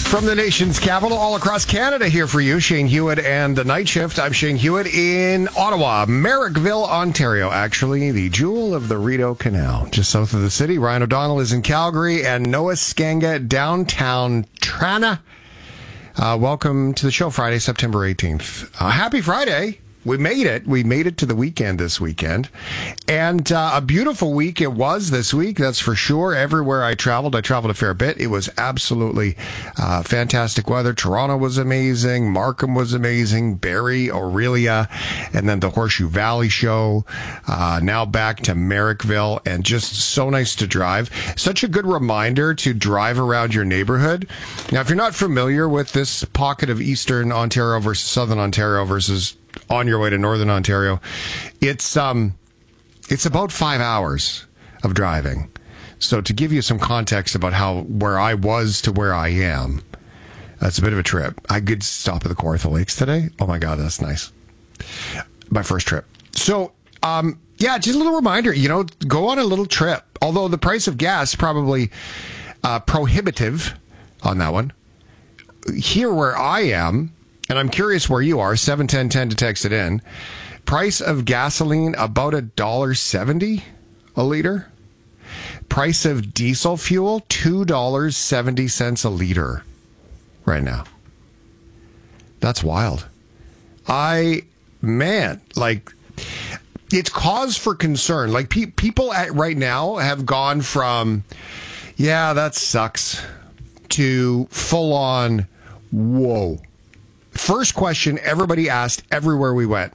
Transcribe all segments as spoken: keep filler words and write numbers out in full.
From the nation's capital, all across Canada, here for you, Shane Hewitt and the Night Shift. I'm Shane Hewitt in Ottawa, Merrickville, Ontario, actually, the jewel of the Rideau Canal, just south of the city. Ryan O'Donnell is in Calgary, and Noah Skanga, downtown Trana. Uh, welcome to the show, Friday, September eighteenth. Uh, happy Friday. We made it. We made it to the weekend this weekend. And uh, a beautiful week it was this week, that's for sure. Everywhere I traveled, I traveled a fair bit. It was absolutely uh, fantastic weather. Toronto was amazing. Markham was amazing. Barrie, Aurelia, and then the Horseshoe Valley show. Uh, now back to Merrickville, and just so nice to drive. Such a good reminder to drive around your neighborhood. Now, if you're not familiar with this pocket of Eastern Ontario versus Southern Ontario versus on your way to Northern Ontario, it's um, it's about five hours of driving. So to give you some context about how where I was to where I am, that's a bit of a trip. I did stop at the Kawartha Lakes today. Oh my God, that's nice. My first trip. So um, yeah, just a little reminder. You know, go on a little trip. Although the price of gas probably uh, prohibitive on that one. Here where I am. And I'm curious where you are, seven ten ten to text it in. Price of gasoline, about one dollar seventy a liter. Price of diesel fuel, two dollars and seventy cents a liter right now. That's wild. I, man, like, it's cause for concern. Like, pe- people at right now have gone from, yeah, that sucks, to full on, whoa. First question everybody asked everywhere we went: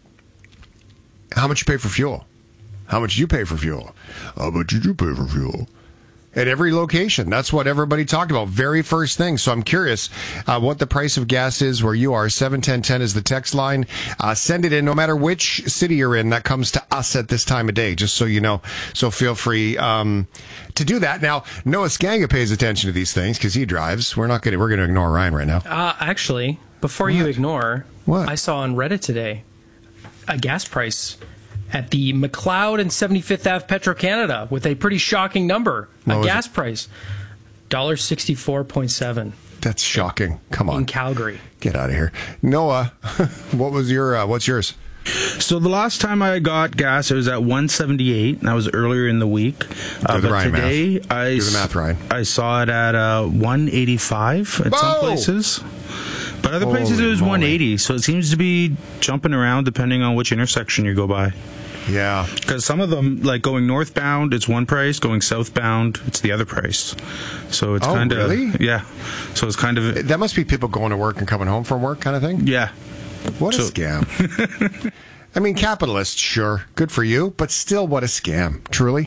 how much you pay for fuel? How much did you pay for fuel? How much did you pay for fuel? At every location. That's what everybody talked about. Very first thing. So I'm curious uh, what the price of gas is where you are. seven ten ten is the text line. Uh, send it in no matter which city you're in. That comes to us at this time of day, just so you know. So feel free um, to do that. Now, Noah Skanga pays attention to these things because he drives. We're not going to, we're going to ignore Ryan right now. Uh, actually, before what? you ignore, what? I saw on Reddit today a gas price at the McLeod and seventy-fifth Avenue Petro-Canada with a pretty shocking number. What a gas it? price, one dollar sixty-four point seven. That's shocking. Come on. In Calgary. Get out of here. Noah, what was your, uh, what's yours? So the last time I got gas, it was at one seventy-eight, and that was earlier in the week. Uh, the but Ryan today, math. I, Do the math, Ryan. I saw it at uh, one eighty-five at Whoa! some places. But other places Holy it was moly. one eighty, so it seems to be jumping around depending on which intersection you go by. Yeah. Because some of them, like going northbound, it's one price. Going southbound, it's the other price. So it's oh, kind of... really? Yeah. So it's kind of... That must be people going to work and coming home from work kind of thing? Yeah. What so, a scam. I mean, capitalists, sure. Good for you. But still, what a scam. Truly.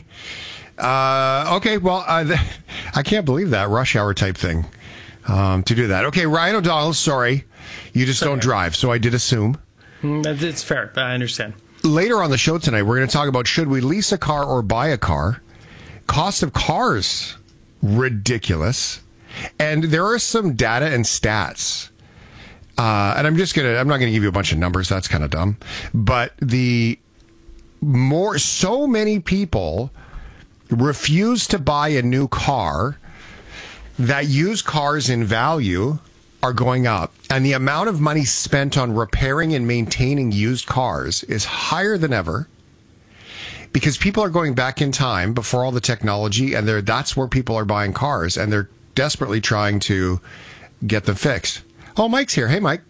Uh, okay, well, uh, th- I can't believe that rush hour type thing. Um, to do that. Okay, Ryan O'Donnell, sorry. You just Sorry. don't drive, so I did assume. Mm, it's fair. I understand. Later on the show tonight, we're going to talk about should we lease a car or buy a car. Cost of cars, ridiculous. And there are some data and stats. Uh, and I'm just going to, I'm not going to give you a bunch of numbers. That's kind of dumb. But the more, so many people refuse to buy a new car that used cars in value are going up, and the amount of money spent on repairing and maintaining used cars is higher than ever because people are going back in time before all the technology, and they're, that's where people are buying cars, and they're desperately trying to get them fixed. Oh, Mike's here. Hey, Mike.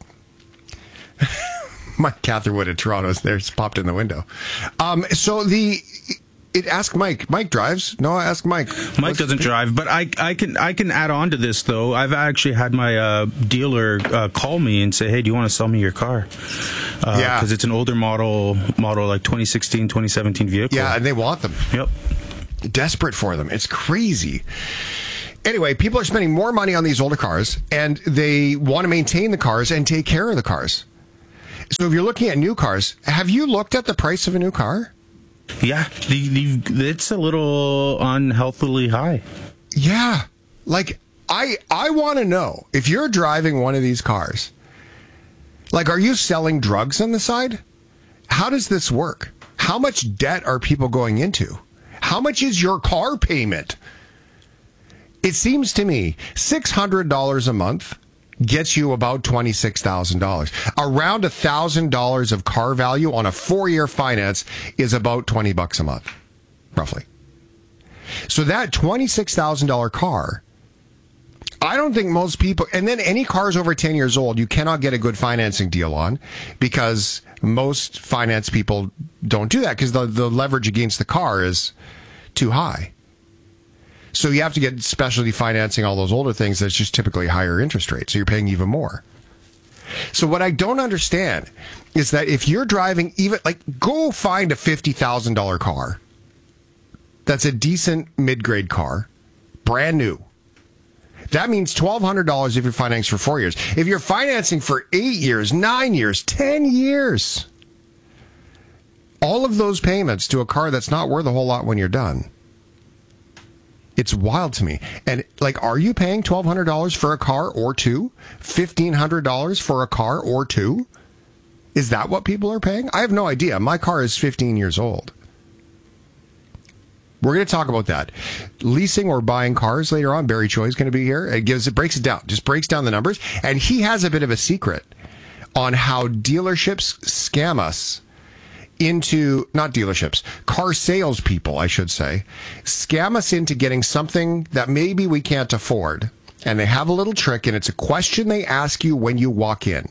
Mike Catherwood in Toronto's there. Just popped in the window. Um, so the... It, ask Mike. Mike drives. No, ask Mike. Mike What's doesn't drive, but I, I can I can add on to this though. I've actually had my uh, dealer uh, call me and say, "Hey, do you want to sell me your car?" Uh, yeah, because it's an older model, model like twenty sixteen, twenty seventeen vehicle. Yeah, and they want them. Yep. Desperate for them. It's crazy. Anyway, people are spending more money on these older cars, and they want to maintain the cars and take care of the cars. So if you're looking at new cars, have you looked at the price of a new car? Yeah, the, the, it's a little unhealthily high. Yeah. Like, I I want to know, if you're driving one of these cars, like, are you selling drugs on the side? How does this work? How much debt are people going into? How much is your car payment? It seems to me six hundred dollars a month gets you about twenty-six thousand dollars. Around one thousand dollars of car value on a four-year finance is about twenty bucks a month, roughly. So that twenty-six thousand dollars car, I don't think most people, and then any cars over ten years old, you cannot get a good financing deal on because most finance people don't do that because the, the leverage against the car is too high. So you have to get specialty financing, all those older things that's just typically higher interest rates. So you're paying even more. So what I don't understand is that if you're driving even, like, go find a fifty thousand dollars car that's a decent mid-grade car, brand new. That means twelve hundred dollars if you're financing for four years. If you're financing for eight years, nine years, ten years, all of those payments to a car that's not worth a whole lot when you're done. It's wild to me. And, like, are you paying twelve hundred dollars for a car or two? fifteen hundred dollars for a car or two? Is that what people are paying? I have no idea. My car is fifteen years old. We're going to talk about that. Leasing or buying cars later on. Barry Choi is going to be here. It gives, it breaks it down, just breaks down the numbers. And he has a bit of a secret on how dealerships scam us into, not dealerships, car salespeople, I should say, scam us into getting something that maybe we can't afford. And they have a little trick, and it's a question they ask you when you walk in.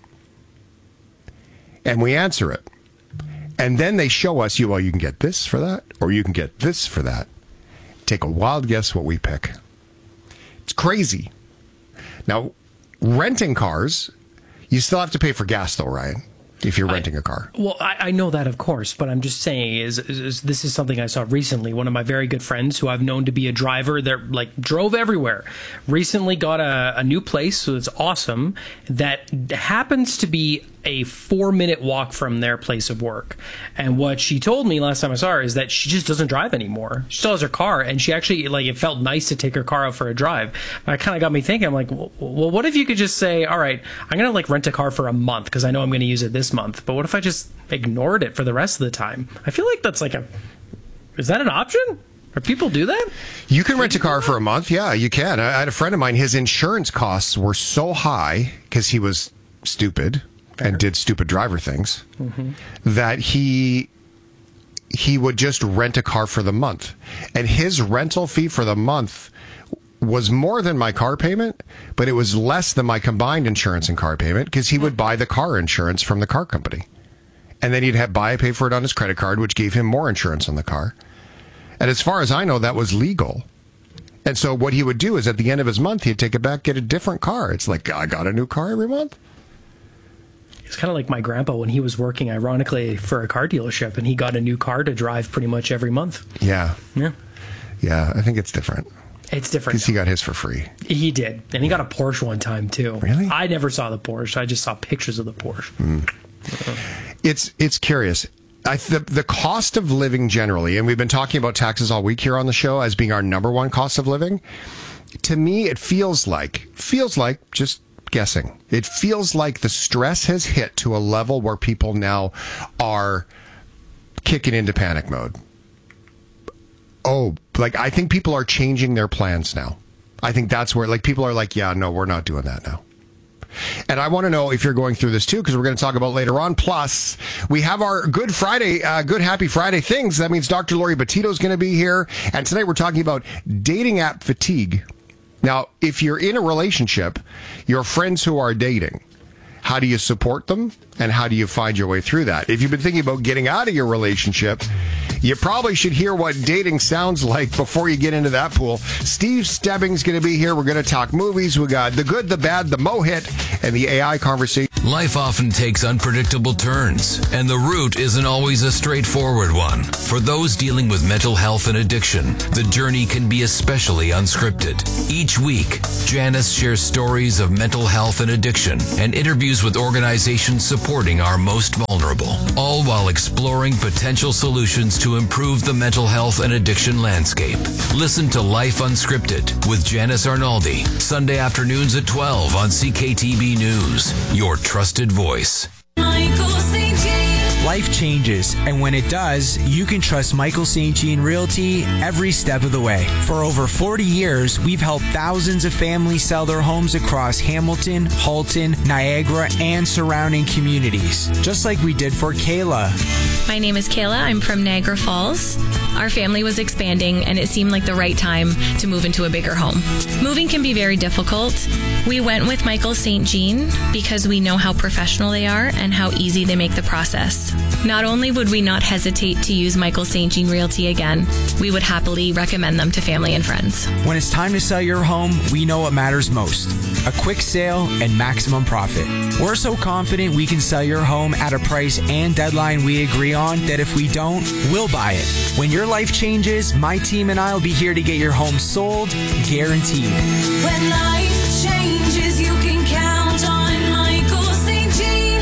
And we answer it. And then they show us, you, well, you can get this for that, or you can get this for that. Take a wild guess what we pick. It's crazy. Now, renting cars, you still have to pay for gas, though, Ryan, if you're renting I, a car. Well, I, I know that, of course, but I'm just saying is, is, is this is something I saw recently. One of my very good friends who I've known to be a driver that, like, drove everywhere, recently got a, a new place, so it's awesome, that happens to be a four-minute walk from their place of work. And what she told me last time I saw her is that she just doesn't drive anymore. She still has her car, and she actually, like, it felt nice to take her car out for a drive. But it kind of got me thinking, I'm like, well, what if you could just say, all right, I'm going to, like, rent a car for a month because I know I'm going to use it this month. But what if I just ignored it for the rest of the time? I feel like that's like a, is that an option? Or people do that? You can rent a car for a month. Yeah, you can. I had a friend of mine, his insurance costs were so high because he was stupid and did stupid driver things, mm-hmm. that he he would just rent a car for the month. And his rental fee for the month was more than my car payment, but it was less than my combined insurance and car payment because he would buy the car insurance from the car company. And then he'd have buy pay for it on his credit card, which gave him more insurance on the car. And as far as I know, that was legal. And so what he would do is at the end of his month, he'd take it back, get a different car. It's like, I got a new car every month. It's kind of like my grandpa when he was working, ironically, for a car dealership, and he got a new car to drive pretty much every month. Yeah. Yeah. Yeah, I think it's different. It's different. Because he got his for free. He did. And he got a Porsche one time, too. Really? I never saw the Porsche. I just saw pictures of the Porsche. Mm. Uh-huh. It's it's curious. I, the, the cost of living generally, and we've been talking about taxes all week here on the show as being our number one cost of living. To me, it feels like, feels like just guessing. It feels like the stress has hit to a level where people now are kicking into panic mode. Oh, like I think people are changing their plans now. I think that's where, like, people are like, yeah, no, we're not doing that now. And I want to know if you're going through this too, because we're going to talk about later on. Plus, we have our Good Friday, uh, Good Happy Friday things. That means Doctor Lori Batito is going to be here. And tonight we're talking about dating app fatigue. Now, if you're in a relationship, your friends who are dating, how do you support them? And how do you find your way through that? If you've been thinking about getting out of your relationship, you probably should hear what dating sounds like before you get into that pool. Steve Stebbing's going to be here. We're going to talk movies. We got the good, the bad, the Mo-Hit, and the A I conversation. Life often takes unpredictable turns, and the route isn't always a straightforward one. For those dealing with mental health and addiction, the journey can be especially unscripted. Each week, Janice shares stories of mental health and addiction and interviews with organizations supporting our most vulnerable, all while exploring potential solutions to improve the mental health and addiction landscape. Listen to Life Unscripted with Janice Arnaldi, Sunday afternoons at twelve on C K T B News, your trusted voice. Michael Saint James. Life changes, and when it does, you can trust Michael Saint Jean Realty every step of the way. For over forty years, we've helped thousands of families sell their homes across Hamilton, Halton, Niagara, and surrounding communities, just like we did for Kayla. My name is Kayla. I'm from Niagara Falls. Our family was expanding, and it seemed like the right time to move into a bigger home. Moving can be very difficult. We went with Michael Saint Jean because we know how professional they are and how easy they make the process. Not only would we not hesitate to use Michael Saint Jean Realty again, we would happily recommend them to family and friends. When it's time to sell your home, we know what matters most: a quick sale and maximum profit. We're so confident we can sell your home at a price and deadline we agree on that if we don't, we'll buy it. When your life changes, my team and I will be here to get your home sold, guaranteed. When life changes, you can count on Michael Saint Jean.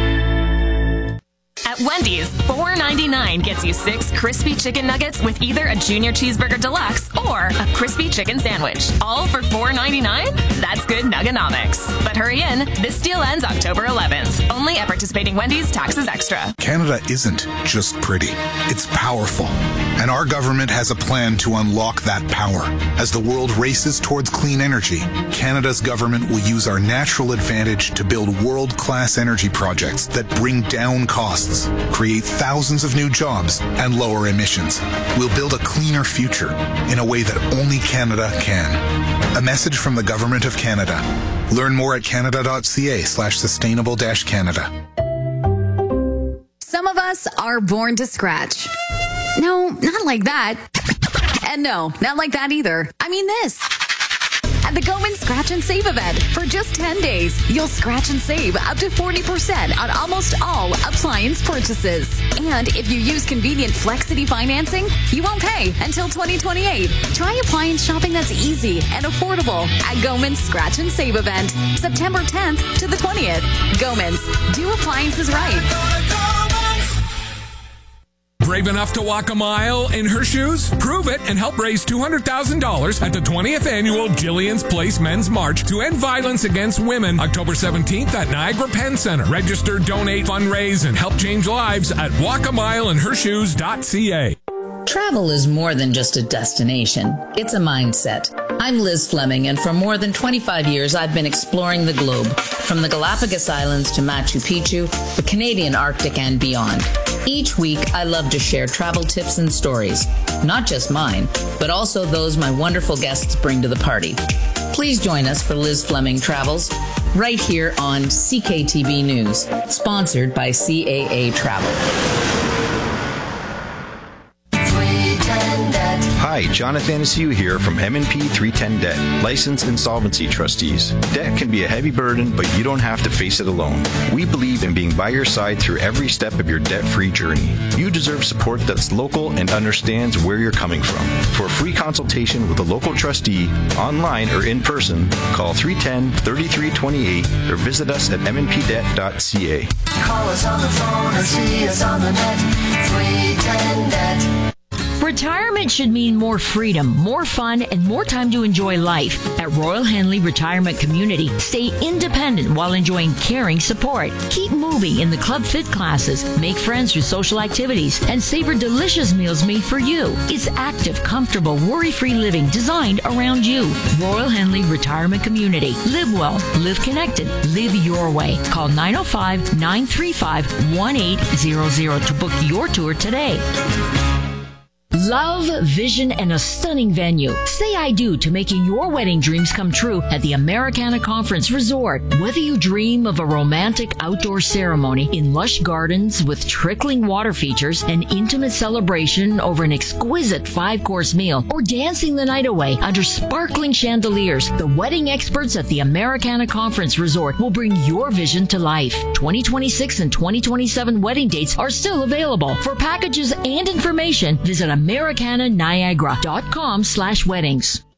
At Wendy's, four ninety-nine gets you six crispy chicken nuggets with either a junior cheeseburger deluxe or a crispy chicken sandwich. All for four ninety-nine? That's good nuggonomics. But hurry in, this deal ends October eleventh. Only at participating Wendy's, taxes extra. Canada isn't just pretty, it's powerful. And our government has a plan to unlock that power. As the world races towards clean energy, Canada's government will use our natural advantage to build world-class energy projects that bring down costs, create thousands of new jobs, and lower emissions. We'll build a cleaner future in a way that only Canada can. A message from the Government of Canada. Learn more at canada.ca slash sustainable dash Canada. Some of us are born to scratch. No, not like that. And no, not like that either. I mean this. At the Goman Scratch and Save event, for just ten days, you'll scratch and save up to forty percent on almost all appliance purchases. And if you use convenient Flexity financing, you won't pay until twenty twenty-eight. Try appliance shopping that's easy and affordable at Goman's Scratch and Save event, September tenth to the twentieth. Goman's, do appliances right. Brave enough to walk a mile in her shoes? Prove it and help raise two hundred thousand dollars at the twentieth Annual Jillian's Place Men's March to End Violence Against Women, October seventeenth at Niagara Penn Center. Register, donate, fundraise, and help change lives at walk a mile in her shoes dot c a. Travel is more than just a destination. It's a mindset. I'm Liz Fleming, and for more than twenty-five years, I've been exploring the globe, from the Galapagos Islands to Machu Picchu, the Canadian Arctic, and beyond. Each week, I love to share travel tips and stories, not just mine, but also those my wonderful guests bring to the party. Please join us for Liz Fleming Travels, right here on C K T B News, sponsored by C A A Travel. Hi, Jonathan Asiu here from M and P three ten Debt, licensed insolvency trustees. Debt can be a heavy burden, but you don't have to face it alone. We believe in being by your side through every step of your debt-free journey. You deserve support that's local and understands where you're coming from. For a free consultation with a local trustee, online or in person, call three one zero, three three two eight or visit us at m n p debt dot c a. Call us on the phone or see us on the net. three ten debt. Retirement should mean more freedom, more fun, and more time to enjoy life. At Royal Henley Retirement Community, stay independent while enjoying caring support. Keep moving in the Club Fit classes, make friends through social activities, and savor delicious meals made for you. It's active, comfortable, worry-free living designed around you. Royal Henley Retirement Community. Live well, live connected, live your way. Call nine oh five, nine three five, one eight zero zero to book your tour today. Love, vision, and a stunning venue. Say I do to making your wedding dreams come true at the Americana Conference Resort. Whether you dream of a romantic outdoor ceremony in lush gardens with trickling water features, an intimate celebration over an exquisite five-course meal, or dancing the night away under sparkling chandeliers, the wedding experts at the Americana Conference Resort will bring your vision to life. twenty twenty-six and twenty twenty-seven wedding dates are still available. For packages and information, visit americana niagara dot com slash weddings.